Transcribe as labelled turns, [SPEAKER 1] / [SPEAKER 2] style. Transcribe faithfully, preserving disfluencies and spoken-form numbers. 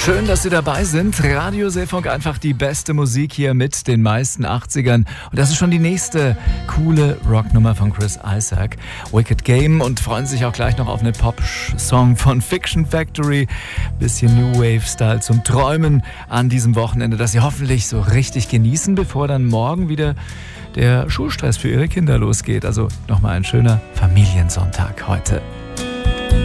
[SPEAKER 1] Schön, dass Sie dabei sind. Radio Seefunk, einfach die beste Musik hier mit den meisten achtzigern. Und das ist schon die nächste coole Rocknummer von Chris Isaak. Wicked Game, und freuen sich auch gleich noch auf einen Pop-Song von Fiction Factory. Bisschen New Wave-Style zum Träumen an diesem Wochenende, das Sie hoffentlich so richtig genießen, bevor dann morgen wieder der Schulstress für Ihre Kinder losgeht. Also nochmal ein schöner Familiensonntag heute.